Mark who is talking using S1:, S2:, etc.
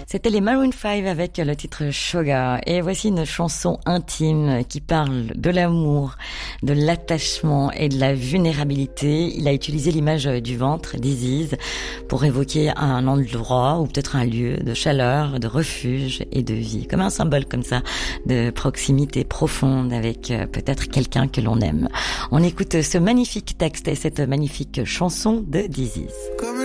S1: C'était les Maroon 5 avec le titre Sugar. Et voici une chanson intime qui parle de l'amour, de l'attachement et de la vulnérabilité. Il a utilisé l'image du ventre d'Isis pour évoquer un endroit ou peut-être un lieu de chaleur, de refuge et de vie. Comme un symbole comme ça de proximité profonde avec peut-être quelqu'un que l'on aime. On écoute ce magnifique texte et cette magnifique chanson de d'Isis.
S2: Comme